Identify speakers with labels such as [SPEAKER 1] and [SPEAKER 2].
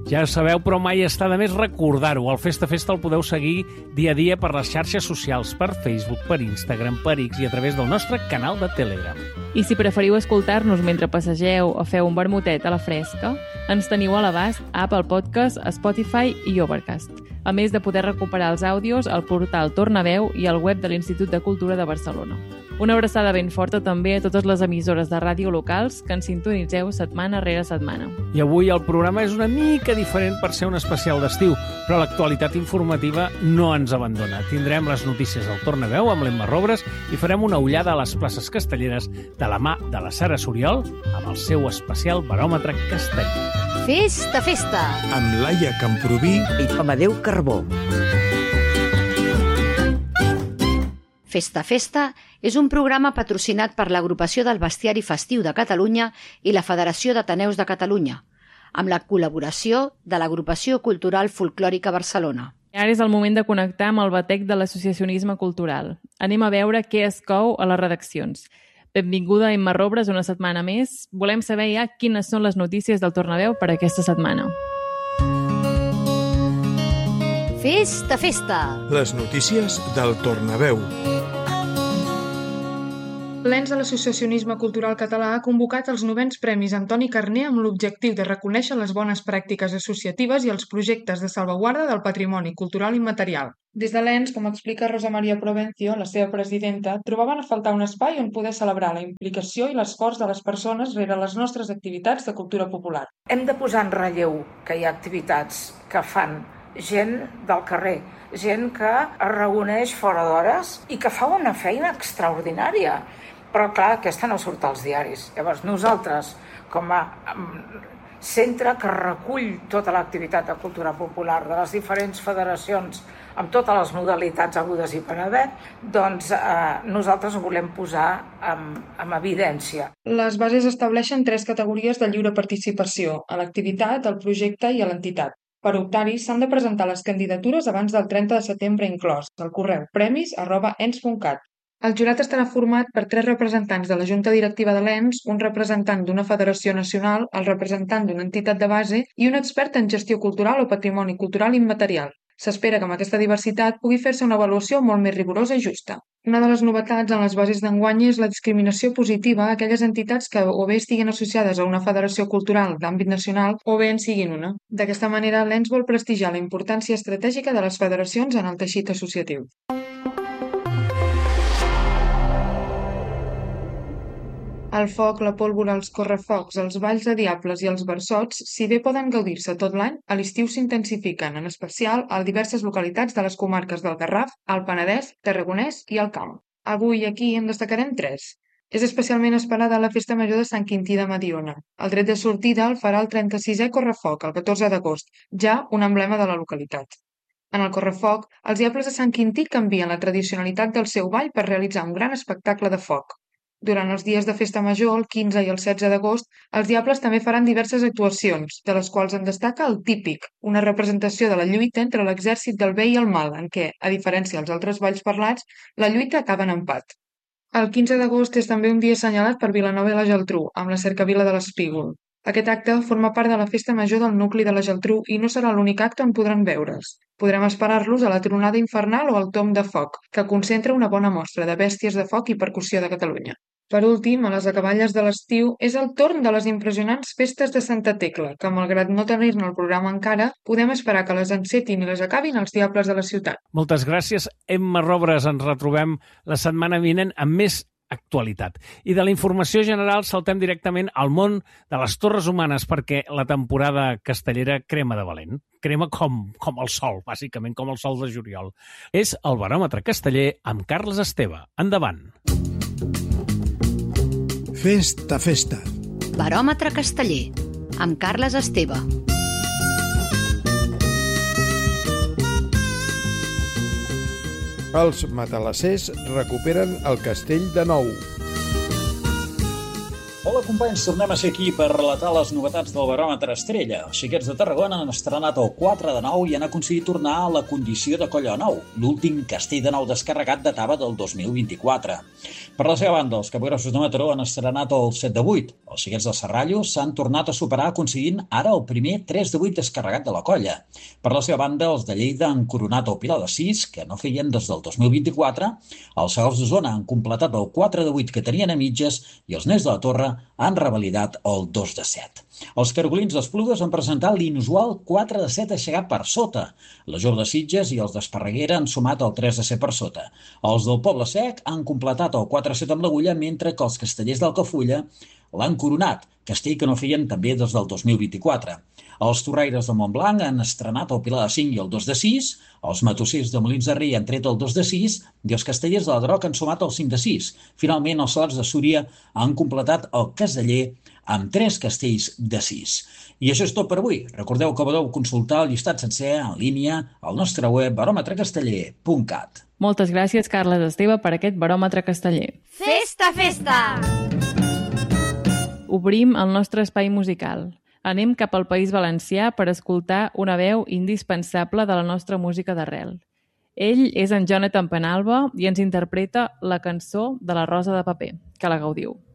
[SPEAKER 1] Ja sabeu, però mai està de més recordar-ho. El Festa Festa el podeu seguir dia a dia per les xarxes socials, per Facebook, per Instagram, per X i a través del nostre canal de Telegram.
[SPEAKER 2] I si preferiu escoltar-nos mentre passegeu o feu un vermutet a la fresca, ens teniu a l'abast a Apple Podcast, Spotify i Overcast, a més de poder recuperar els àudios al portal Tornaveu i al web de l'Institut de Cultura de Barcelona. Una abraçada ben forta també a totes les emissores de ràdio locals que ens sintonitzeu setmana rere setmana.
[SPEAKER 1] I avui el programa és una mica diferent per ser un especial d'estiu, però l'actualitat informativa no ens abandona. Tindrem les notícies del Tornaveu amb l'Emma Robres i farem una ullada a les places castelleres de la mà de la Sara Soriol amb el seu especial baròmetre casteller.
[SPEAKER 3] Festa, festa!
[SPEAKER 4] Amb Laia Camproví
[SPEAKER 3] i Amadeu Carbó. Festa, festa és un programa patrocinat per l'Agrupació del Bestiari Festiu de Catalunya i la Federació d'Ateneus de Catalunya, amb la col·laboració de l'Agrupació Cultural Folclòrica Barcelona.
[SPEAKER 2] Ara és el moment de connectar amb el batec de l'associacionisme cultural. Anem a veure què es cou a les redaccions. Benvinguda, Emma Robres, una setmana més. Volem saber ja quines són les notícies del Tornaveu per aquesta setmana.
[SPEAKER 3] Festa, festa!
[SPEAKER 4] Les notícies del Tornaveu.
[SPEAKER 5] L'ENS de l'Associacionisme Cultural Català ha convocat els 9ens Premis Antoni Carner amb l'objectiu de reconèixer les bones pràctiques associatives i els projectes de salvaguarda del patrimoni cultural immaterial. Des de l'ENS, com explica Rosa Maria Provencio, la seva presidenta, trobaven a faltar un espai on poder celebrar la implicació i l'esforç de les persones rere les nostres activitats de cultura popular.
[SPEAKER 6] Hem de posar en relleu que hi ha activitats que fan gent del carrer, gent que es reuneix fora d'hores i que fa una feina extraordinària. Però, clar, aquesta no surt als diaris. Llavors, nosaltres, com a centre que recull tota l'activitat de cultura popular de les diferents federacions amb totes les modalitats hagudes i per haver, doncs nosaltres ho volem posar en evidència.
[SPEAKER 5] Les bases estableixen 3 categories de lliure participació, a l'activitat, al projecte i a l'entitat. Per optar-hi, s'han de presentar les candidatures abans del 30 de setembre inclòs, al correu premis@ens.cat. El jurat estarà format per 3 representants de la Junta Directiva de l'ENS, un representant d'una federació nacional, el representant d'una entitat de base i un expert en gestió cultural o patrimoni cultural immaterial. S'espera que amb aquesta diversitat pugui fer-se una avaluació molt més rigorosa i justa. Una de les novetats en les bases d'enguany és la discriminació positiva a aquelles entitats que o bé estiguin associades a una federació cultural d'àmbit nacional o bé en siguin una. D'aquesta manera, l'ENS vol prestigiar la importància estratègica de les federacions en el teixit associatiu. El foc, la pólvora, els correfocs, els balls de diables i els versots, si bé poden gaudir-se tot l'any, a l'estiu s'intensifiquen, en especial a diverses localitats de les comarques del Garraf, el Penedès, Tarragonès i el Camp. Avui aquí en destacarem 3. És especialment esperada la Festa Major de Sant Quintí de Mediona. El tret de sortida el farà el 36è Correfoc, el 14 d'agost, ja un emblema de la localitat. En el correfoc, els diables de Sant Quintí canvien la tradicionalitat del seu ball per realitzar un gran espectacle de foc. Durant els dies de Festa Major, el 15 i el 16 d'agost, els diables també faran diverses actuacions, de les quals en destaca el típic, una representació de la lluita entre l'exèrcit del bé i el mal, en què, a diferència dels altres balls parlats, la lluita acaba en empat. El 15 d'agost és també un dia assenyalat per Vilanova i la Geltrú, amb la cercavila de l'Espígol. Aquest acte forma part de la Festa Major del nucli de la Geltrú i no serà l'únic acte on podran veure's. Podrem esperar-los a la Tronada Infernal o al Tom de Foc, que concentra una bona mostra de bèsties de foc i percussió de Catalunya. Per últim, a les acaballes de l'estiu, és el torn de les impressionants festes de Santa Tecla, que, malgrat no tenir-ne el programa encara, podem esperar que les encetin i les acabin els diables de la ciutat.
[SPEAKER 1] Moltes gràcies, Emma Robres. Ens retrobem la setmana vinent amb més actualitat. I de la informació general saltem directament al món de les Torres Humanes, perquè la temporada castellera crema de valent. Crema com el sol, bàsicament, com el sol de juliol. És el baròmetre casteller amb Carles Esteve. Endavant.
[SPEAKER 4] Festa, festa.
[SPEAKER 3] Baròmetre casteller, amb Carles Esteve.
[SPEAKER 4] Els matalassers recuperen el castell de nou.
[SPEAKER 7] Hola companys, tornem a ser aquí per relatar les novetats del baròmetre Estrella. Els xiquets de Tarragona han estrenat el 4 de 9 i han aconseguit tornar a la condició de colla de nou. L'últim castell de nou descarregat datava del 2024. Per la seva banda, els capgrossos de Mataró han estrenat el 7 de 8. Els xiquets de Serrallo s'han tornat a superar aconseguint ara el primer 3 de 8 descarregat de la colla. Per la seva banda, els de Lleida han coronat el Pilar de 6, que no feien des del 2024. Els Segals d'Osona han completat el 4 de 8 que tenien a mitges i els Nens de la Torre han revalidat el 2 de 7. Els cargolins d'Esplugues han presentat l'inusual 4 de 7 aixecat per sota. La Jove de Sitges i els d'Esparreguera han sumat el 3 de 7 per sota. Els del Poble Sec han completat el 4 de 7 amb l'agulla, mentre que els castellers d'Altafulla l'han coronat, castell que no feien també des del 2024. Els torraires de Montblanc han estrenat el Pilar de 5 i el 2 de 6, els matossers de Molins de Rei han tret el 2 de 6 i els castellers de la Droc han sumat el 5 de 6. Finalment, els Salats de Súria han completat el casteller amb 3 castells de 6. I això és tot per avui. Recordeu que podeu consultar el llistat sencer en línia al nostre web baròmetrecasteller.cat.
[SPEAKER 2] Moltes gràcies, Carles Esteve, per aquest baròmetre casteller.
[SPEAKER 3] Festa, festa!
[SPEAKER 2] Obrim el nostre espai musical. Anem cap al País Valencià per escoltar una veu indispensable de la nostra música d'arrel. Ell és en Jonathan Penalba i ens interpreta la cançó de la Rosa de Paper. Que la gaudiu.